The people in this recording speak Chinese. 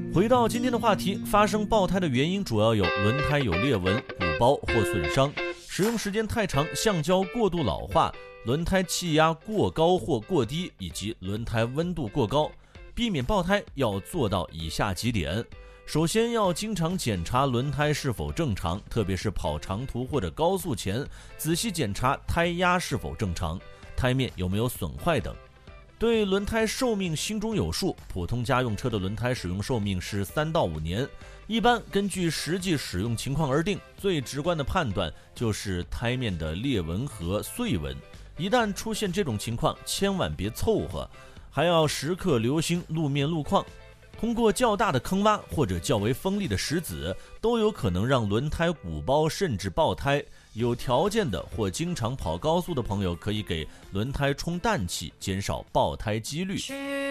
回到今天的话题，发生爆胎的原因主要有轮胎有裂纹、鼓包或损伤、使用时间太长、橡胶过度老化、轮胎气压过高或过低，以及轮胎温度过高。避免爆胎要做到以下几点。首先要经常检查轮胎是否正常，特别是跑长途或者高速前，仔细检查胎压是否正常，胎面有没有损坏等。对轮胎寿命心中有数，普通家用车的轮胎使用寿命是3到5年，一般根据实际使用情况而定。最直观的判断就是胎面的裂纹和碎纹，一旦出现这种情况，千万别凑合，还要时刻留心路面路况。通过较大的坑洼或者较为锋利的石子，都有可能让轮胎鼓包甚至爆胎。有条件的或经常跑高速的朋友，可以给轮胎充氮气，减少爆胎几率。